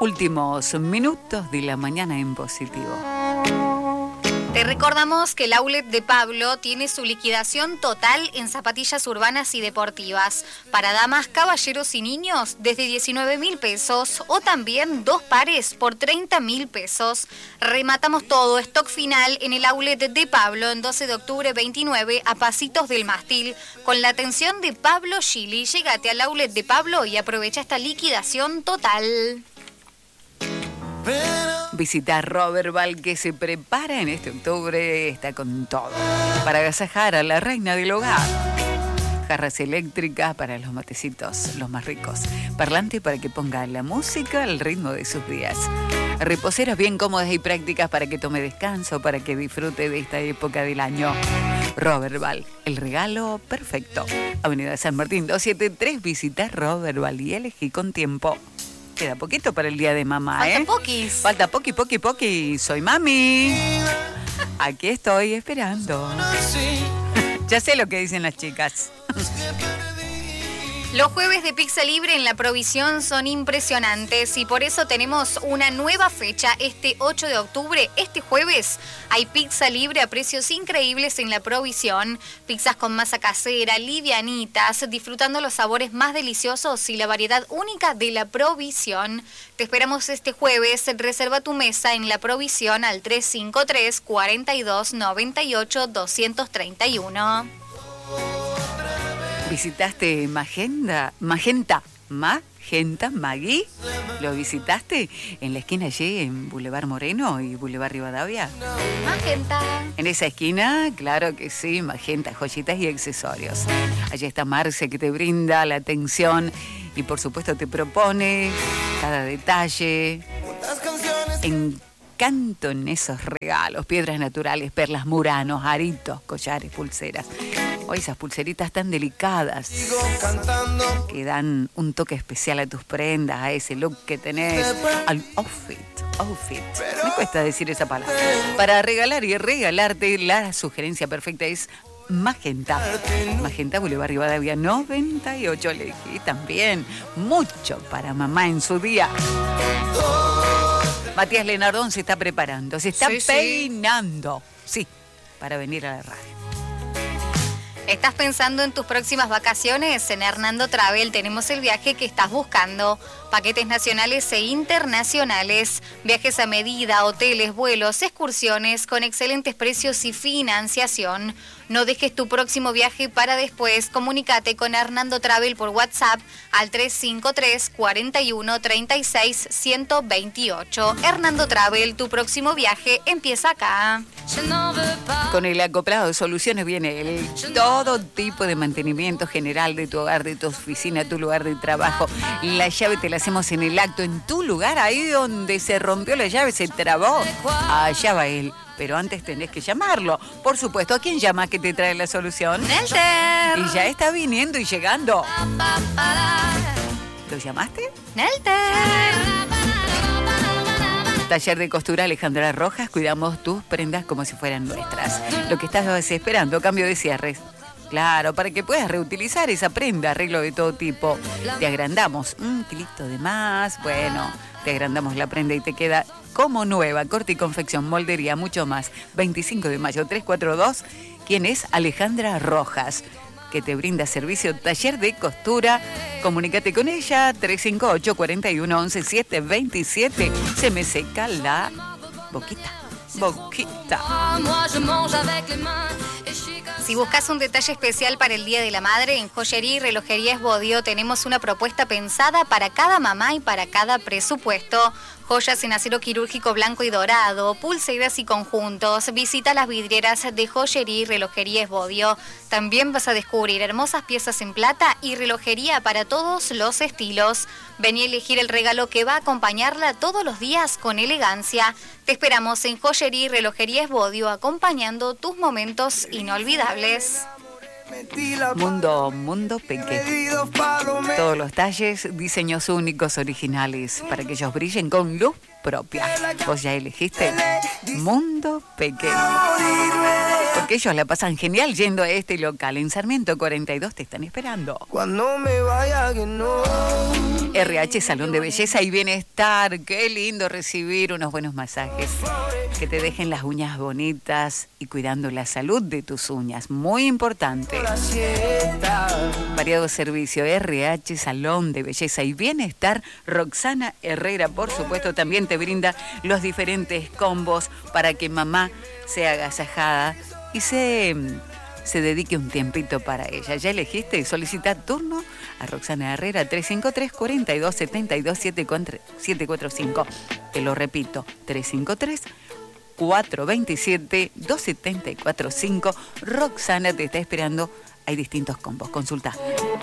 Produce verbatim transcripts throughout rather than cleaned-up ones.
Últimos minutos de la mañana en positivo. Te recordamos que el outlet de Pablo tiene su liquidación total en zapatillas urbanas y deportivas. Para damas, caballeros y niños desde diecinueve mil pesos o también dos pares por treinta mil pesos. Rematamos todo, stock final en el outlet de Pablo en doce de octubre veintinueve a Pasitos del Mástil. Con la atención de Pablo Gili, llégate al outlet de Pablo y aprovecha esta liquidación total. Visita Roberval, que se prepara en este octubre, está con todo para agasajar a la reina del hogar. Jarras eléctricas para los matecitos, los más ricos. Parlante para que ponga la música al ritmo de sus días. Reposeras bien cómodas y prácticas para que tome descanso, para que disfrute de esta época del año. Roberval, el regalo perfecto. Avenida San Martín doscientos setenta y tres, visita Roberval y elegí con tiempo. Queda poquito para el día de mamá, Falta ¿eh? poquis. Falta poqui, poqui, poqui. Soy mami. Aquí estoy esperando. Ya sé lo que dicen las chicas. Los jueves de Pizza Libre en La Provisión son impresionantes y por eso tenemos una nueva fecha este ocho de octubre. Este jueves hay pizza libre a precios increíbles en La Provisión. Pizzas con masa casera, livianitas, disfrutando los sabores más deliciosos y la variedad única de La Provisión. Te esperamos este jueves. Reserva tu mesa en La Provisión al tres cinco tres, cuatro dos, nueve ocho, dos tres uno. ¿Visitaste Magenta? Magenta, Magenta, Magui. ¿Lo visitaste en la esquina allí, en Boulevard Moreno y Boulevard Rivadavia? Magenta. En esa esquina, claro que sí, Magenta, joyitas y accesorios. Allí está Marce, que te brinda la atención y por supuesto te propone cada detalle. Encanto en esos regalos, piedras naturales, perlas, muranos, aritos, collares, pulseras. Hoy esas pulseritas tan delicadas que dan un toque especial a tus prendas, a ese look que tenés, al outfit, outfit. Me cuesta decir esa palabra. Para regalar y regalarte, la sugerencia perfecta es Magenta. Magenta, Boulevard Rivadavia noventa y ocho. Elegí también mucho para mamá en su día. Matías Lenardón se está preparando, se está sí, peinando, sí. sí, para venir a la radio. ¿Estás pensando en tus próximas vacaciones? En Hernando Travel tenemos el viaje que estás buscando. Paquetes nacionales e internacionales, viajes a medida, hoteles, vuelos, excursiones con excelentes precios y financiación. No dejes tu próximo viaje para después. Comunícate con Hernando Travel por WhatsApp al tres cinco tres, cuatro uno, tres seis, uno dos ocho. Hernando Travel, tu próximo viaje empieza acá. Con el acoplado de soluciones viene el todo tipo de mantenimiento general de tu hogar, de tu oficina, tu lugar de trabajo. La llave te la hacemos en el acto, en tu lugar, ahí donde se rompió la llave, se trabó. Allá va él. Pero antes tenés que llamarlo. Por supuesto, ¿a quién llamas que te trae la solución? Nelter. Y ya está viniendo y llegando. ¿Lo llamaste? Nelter. Taller de costura Alejandra Rojas. Cuidamos tus prendas como si fueran nuestras. Lo que estás esperando, cambio de cierres. Claro, para que puedas reutilizar esa prenda, arreglo de todo tipo. Te agrandamos un kilito de más. Bueno, te agrandamos la prenda y te queda como nueva. Corte y confección, moldería, mucho más. veinticinco de mayo, trescientos cuarenta y dos. ¿Quién es? Alejandra Rojas, que te brinda servicio taller de costura. Comunícate con ella, tres cinco ocho, cuatro uno, once, siete veintisiete. Se me seca la boquita. Boquita. Si buscas un detalle especial para el Día de la Madre, en Joyería y Relojería Esbodio tenemos una propuesta pensada para cada mamá y para cada presupuesto. Joyas en acero quirúrgico blanco y dorado, pulseras y conjuntos. Visita las vidrieras de Joyería y Relojería Esbodio. También vas a descubrir hermosas piezas en plata y relojería para todos los estilos. Vení a elegir el regalo que va a acompañarla todos los días con elegancia. Te esperamos en Joyería y Relojería Esbodio, acompañando tus momentos inolvidables. Mundo, Mundo Peque. Todos los talles, diseños únicos, originales, para que ellos brillen con luz propia. ¿Vos ya elegiste? Mundo Pequeño. Porque ellos la pasan genial yendo a este local. En Sarmiento cuarenta y dos te están esperando. Cuando me vaya que no. R H Salón de Belleza y Bienestar. Qué lindo recibir unos buenos masajes. Que te dejen las uñas bonitas y cuidando la salud de tus uñas. Muy importante. Variado servicio. R H Salón de Belleza y Bienestar. Roxana Herrera, por supuesto, también te brinda los diferentes combos para que mamá sea agasajada y se, se dedique un tiempito para ella. ¿Ya elegiste? Solicita turno a Roxana Herrera, tres cinco tres, cuatro dos siete dos, siete cuatro cinco. Te lo repito, tres cinco tres, cuatro dos siete, dos siete cuatro cinco. Roxana te está esperando. Hay distintos combos. Consulta.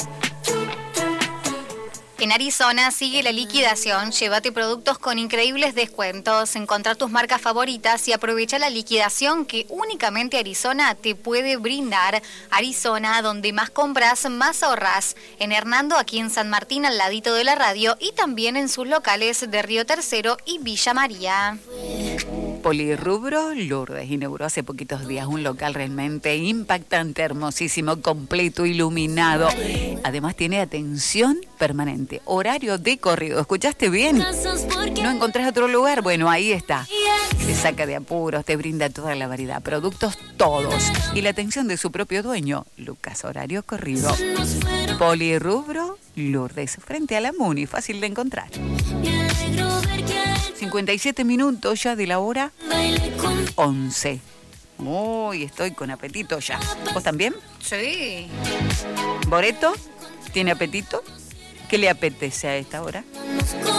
En Arizona sigue la liquidación. Llévate productos con increíbles descuentos. Encontrar tus marcas favoritas y aprovecha la liquidación que únicamente Arizona te puede brindar. Arizona, donde más compras, más ahorras. En Hernando, aquí en San Martín, al ladito de la radio, y también en sus locales de Río Tercero y Villa María. Polirrubro Lourdes inauguró hace poquitos días un local realmente impactante, hermosísimo, completo, iluminado. Además tiene atención permanente, horario de corrido. ¿Escuchaste bien? ¿No encontrás otro lugar? Bueno, ahí está. Te saca de apuros, te brinda toda la variedad, productos todos. Y la atención de su propio dueño, Lucas Horario Corrido. Polirrubro Lourdes, frente a la Muni, fácil de encontrar. cincuenta y siete minutos ya de la hora once. Uy, estoy con apetito ya. ¿Vos también? Sí. ¿Boreto? ¿Tiene apetito? ¿Qué le apetece a esta hora?